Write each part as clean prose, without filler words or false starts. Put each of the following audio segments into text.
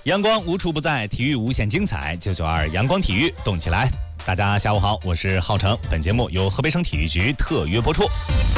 阳光无处不在，体育无限精彩。992阳光体育，动起来！大家下午好，我是浩成。本节目由河北省体育局特约播出。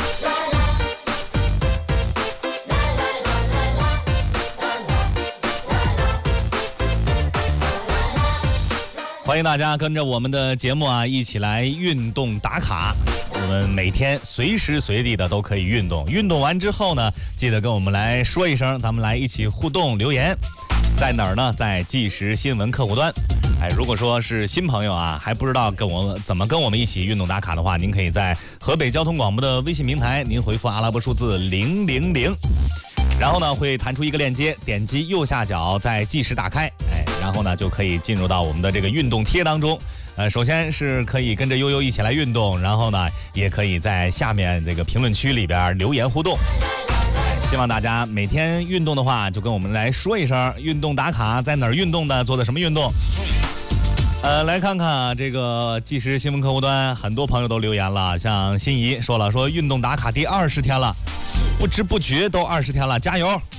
欢迎大家跟着我们的节目啊，一起来运动打卡。我们每天随时随地的都可以运动，运动完之后呢，记得跟我们来说一声，咱们来一起互动留言。在哪儿呢？在即时新闻客户端。如果说是新朋友啊，还不知道怎么跟我们一起运动打卡的话，您可以在河北交通广播的微信平台，您回复阿拉伯数字000，然后呢会弹出一个链接，点击右下角再计时打开，然后呢就可以进入到我们的这个运动贴当中。首先是可以跟着悠悠一起来运动，然后呢也可以在下面这个评论区里边留言互动。希望大家每天运动的话，就跟我们来说一声，运动打卡在哪儿运动的，做的什么运动。来看看这个即时新闻客户端，很多朋友都留言了，像心仪说了，说运动打卡第20天了，不知不觉都20天了，加油！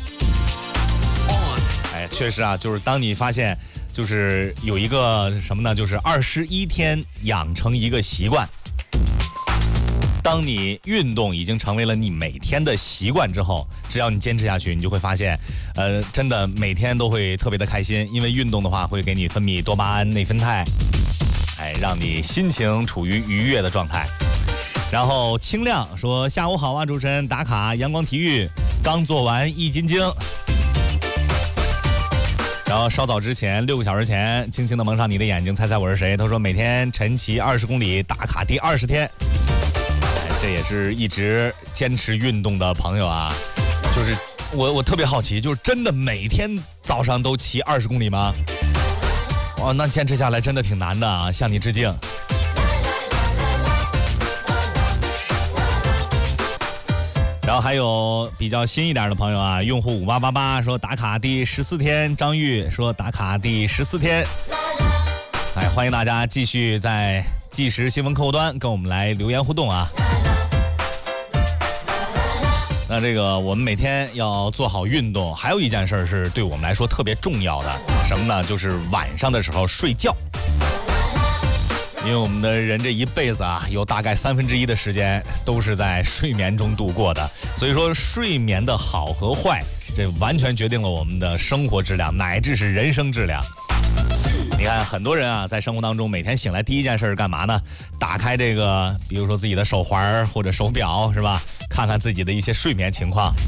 确实啊，就是当你发现就是有一个什么呢，就是21天养成一个习惯。当你运动已经成为了你每天的习惯之后，只要你坚持下去，你就会发现，真的每天都会特别的开心，因为运动的话会给你分泌多巴胺、内啡肽，让你心情处于愉悦的状态。然后清亮说：“下午好啊，主持人，打卡阳光体育，刚做完1斤精。”然后稍早之前6个小时前，轻轻的蒙上你的眼睛，猜猜我是谁？他说每天晨骑20公里，打卡第20天。这也是一直坚持运动的朋友啊，就是我特别好奇，就是真的每天早上都骑20公里吗？哇，那坚持下来真的挺难的啊，向你致敬。然后还有比较新一点的朋友啊，用户5888说打卡第14天，张玉说打卡第14天。欢迎大家继续在即时新闻客户端跟我们来留言互动啊。那这个我们每天要做好运动，还有一件事是对我们来说特别重要的，什么呢？就是晚上的时候睡觉。因为我们的人这一辈子啊，有大概1/3的时间都是在睡眠中度过的，所以说睡眠的好和坏，这完全决定了我们的生活质量，乃至是人生质量。你看很多人啊，在生活当中每天醒来第一件事是干嘛呢？打开这个比如说自己的手环或者手表，是吧？看看自己的一些睡眠情况，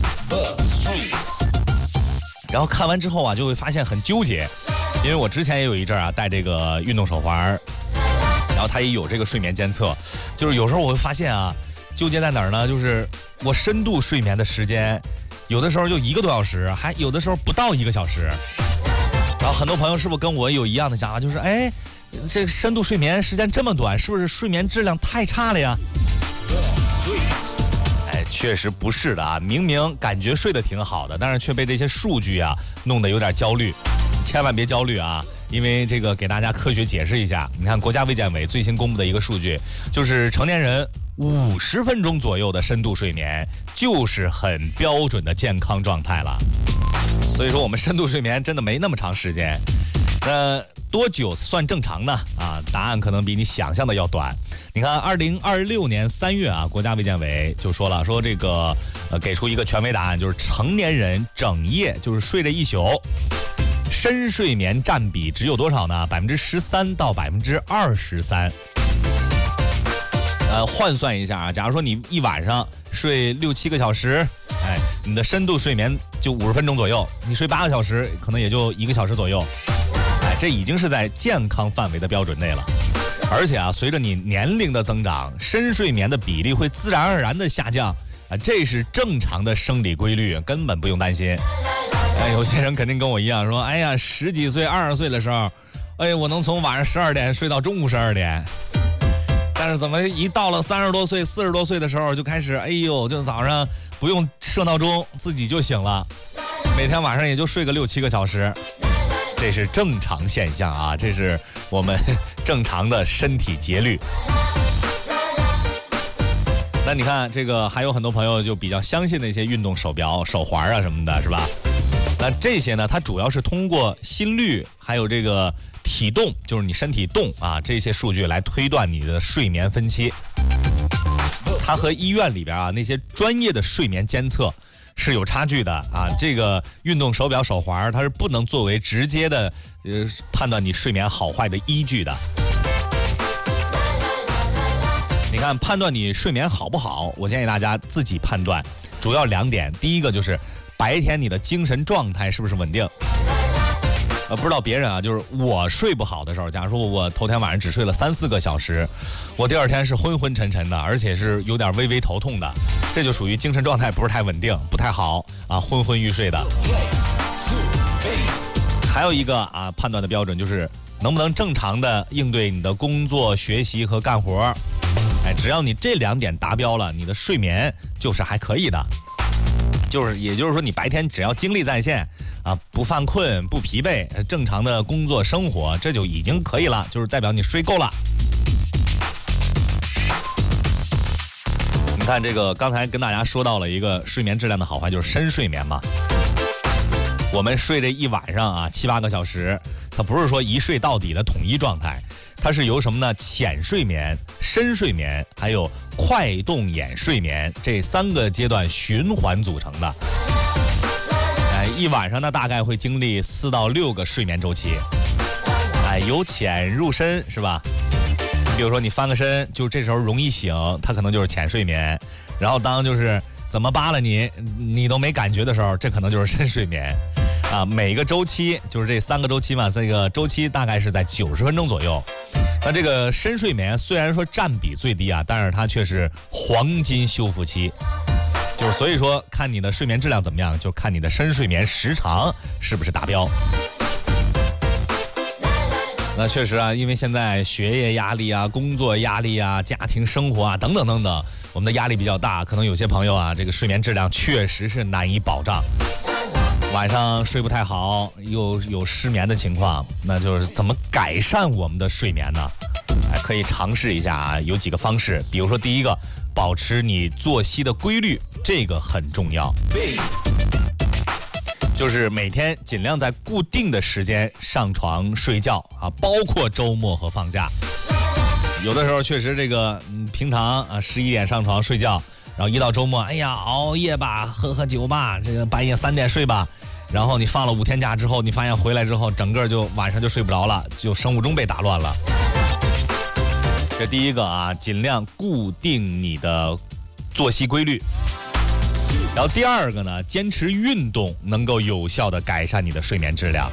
然后看完之后啊，就会发现很纠结。因为我之前也有一阵啊，戴这个运动手环，然后它也有这个睡眠监测，就是有时候我会发现啊，纠结在哪儿呢？就是我深度睡眠的时间，有的时候就1个多小时，还有的时候不到1个小时。然后很多朋友是不是跟我有一样的想法，就是这深度睡眠时间这么短，是不是睡眠质量太差了呀？确实不是的啊，明明感觉睡得挺好的，但是却被这些数据啊弄得有点焦虑。千万别焦虑啊，因为这个给大家科学解释一下。你看国家卫健委最新公布的一个数据，就是成年人50分钟左右的深度睡眠就是很标准的健康状态了。所以说我们深度睡眠真的没那么长时间。多久算正常呢？答案可能比你想象的要短。你看2026年3月啊，国家卫健委就说了，说这个给出一个权威答案，就是成年人整夜就是睡了1宿，深睡眠占比只有多少呢？13%到23%。换算一下啊，假如说你一晚上睡6-7个小时，你的深度睡眠就50分钟左右，你睡8个小时，可能也就1个小时左右。这已经是在健康范围的标准内了。而且啊，随着你年龄的增长，深睡眠的比例会自然而然的下降这是正常的生理规律，根本不用担心。有些人肯定跟我一样说，10几岁、20岁的时候，我能从晚上12点睡到中午12点。但是怎么一到了30多岁、40多岁的时候，就开始就早上不用设闹钟，自己就醒了，每天晚上也就睡个6-7个小时。这是正常现象啊，这是我们正常的身体节律。那你看这个还有很多朋友就比较相信那些运动手表、手环啊什么的，是吧？ 那这些呢，它主要是通过心率还有这个体动，就是你身体动啊，这些数据来推断你的睡眠分期。它和医院里边啊那些专业的睡眠监测是有差距的啊。这个运动手表手环它是不能作为直接的判断你睡眠好坏的依据的。你看，判断你睡眠好不好，我建议大家自己判断，主要2点。第一个就是白天你的精神状态是不是稳定。不知道别人啊，就是我睡不好的时候，假如说我头天晚上只睡了3、4个小时，我第二天是昏昏沉沉的，而且是有点微微头痛的，这就属于精神状态不是太稳定，不太好啊，昏昏欲睡的。还有一个啊，判断的标准就是能不能正常的应对你的工作、学习和干活。哎，只要你这2点达标了，你的睡眠就是还可以的。也就是说，你白天只要精力在线啊，不犯困、不疲惫，正常的工作生活，这就已经可以了，就是代表你睡够了。你看这个，刚才跟大家说到了一个睡眠质量的好坏，就是深睡眠嘛。我们睡这一晚上啊，7、8个小时，它不是说一睡到底的统一状态，它是由什么呢？浅睡眠、深睡眠，还有快动眼睡眠这3个阶段循环组成的。一晚上呢大概会经历4到6个睡眠周期。由浅入深是吧？比如说你翻个身，就这时候容易醒，它可能就是浅睡眠。然后当就是怎么扒拉你都没感觉的时候，这可能就是深睡眠。每个周期就是这3个周期嘛，这个周期大概是在90分钟左右。那这个深睡眠虽然说占比最低啊，但是它却是黄金修复期。就是所以说，看你的睡眠质量怎么样，就看你的深睡眠时长是不是达标。那确实啊，因为现在学业压力啊、工作压力啊、家庭生活啊等等等等，我们的压力比较大，可能有些朋友啊，这个睡眠质量确实是难以保障。晚上睡不太好，又有失眠的情况，那就是怎么改善我们的睡眠呢？可以尝试一下啊，有几个方式。比如说，第一个，保持你作息的规律，这个很重要。就是每天尽量在固定的时间上床睡觉啊，包括周末和放假。有的时候确实这个平常啊11点上床睡觉，然后一到周末，哎呀熬夜吧，喝酒吧，这个半夜3点睡吧。然后你放了5天假之后，你发现回来之后，整个就晚上就睡不着了，就生物钟被打乱了。这第一个啊，尽量固定你的作息规律。然后第二个呢，坚持运动，能够有效的改善你的睡眠质量。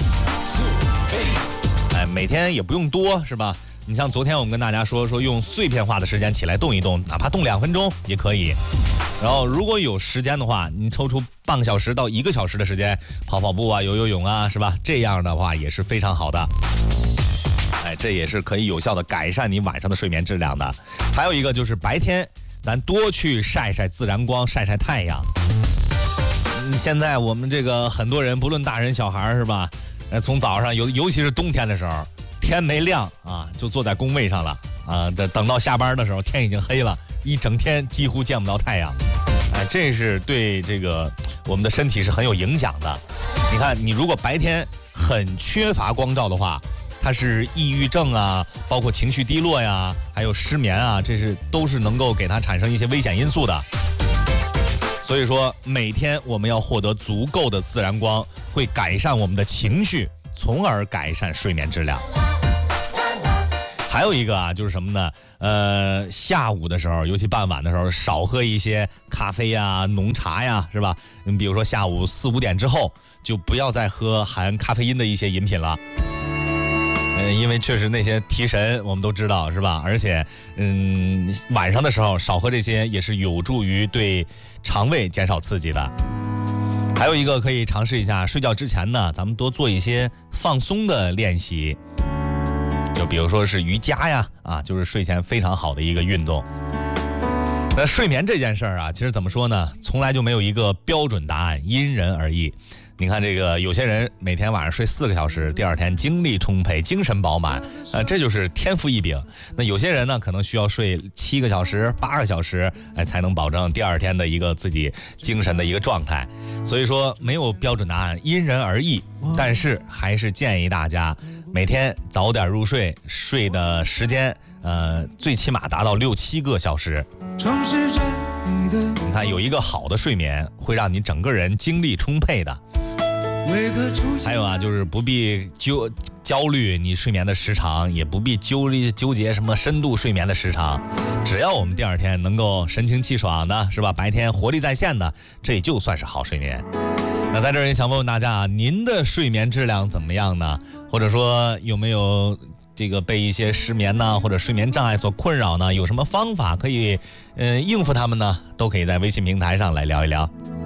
每天也不用多，是吧？你像昨天我们跟大家说用碎片化的时间起来动一动，哪怕动2分钟也可以。然后如果有时间的话，你抽出半个小时到1个小时的时间跑步啊、游泳啊，是吧？这样的话也是非常好的。这也是可以有效的改善你晚上的睡眠质量的。还有一个就是白天咱多去晒晒自然光，晒晒太阳。现在我们这个很多人，不论大人小孩是吧？从早上尤其是冬天的时候，天没亮啊，就坐在工位上了啊，等到下班的时候天已经黑了，一整天几乎见不到太阳。这是对这个我们的身体是很有影响的。你看，你如果白天很缺乏光照的话，它是抑郁症啊，包括情绪低落呀，还有失眠啊，都是能够给它产生一些危险因素的。所以说，每天我们要获得足够的自然光，会改善我们的情绪，从而改善睡眠质量。还有一个啊，就是什么呢？下午的时候，尤其傍晚的时候，少喝一些咖啡呀、浓茶呀，是吧？你比如说下午4、5点之后，就不要再喝含咖啡因的一些饮品了。因为确实那些提神，我们都知道是吧？而且，晚上的时候少喝这些，也是有助于对肠胃减少刺激的。还有一个可以尝试一下，睡觉之前呢，咱们多做一些放松的练习，就比如说是瑜伽呀，就是睡前非常好的一个运动。那睡眠这件事儿啊，其实怎么说呢？从来就没有一个标准答案，因人而异。 你看这个有些人每天晚上睡4个小时，第二天精力充沛，精神饱满，这就是天赋异禀。那有些人呢，可能需要睡7个小时、8个小时，才能保证第二天的一个自己精神的一个状态。所以说没有标准答案，因人而异。但是还是建议大家每天早点入睡，睡的时间最起码达到6、7个小时。你看，有一个好的睡眠会让你整个人精力充沛的。还有啊，就是不必焦虑你睡眠的时长，也不必纠结什么深度睡眠的时长，只要我们第二天能够神清气爽的，是吧？白天活力在线的，这也就算是好睡眠。那在这儿也想问问大家啊，您的睡眠质量怎么样呢？或者说有没有这个被一些失眠呢，或者睡眠障碍所困扰呢？有什么方法可以应付他们呢？都可以在微信平台上来聊一聊。